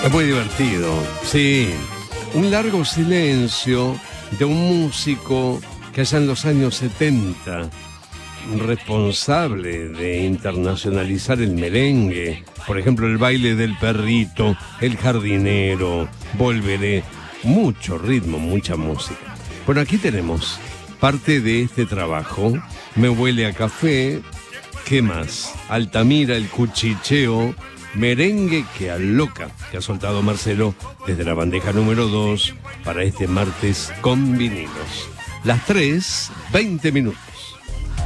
Es muy divertido, sí. Un largo silencio de un músico que allá en los años 70, responsable de internacionalizar el merengue, por ejemplo, el baile del perrito, el jardinero, Volveré, mucho ritmo, mucha música. Bueno, aquí tenemos parte de este trabajo. Me huele a café. ¿Qué más? Altamira, el cuchicheo, merengue que aloca, que ha soltado Marcelo desde la bandeja número 2 para este martes con vinilos. Las 3:20.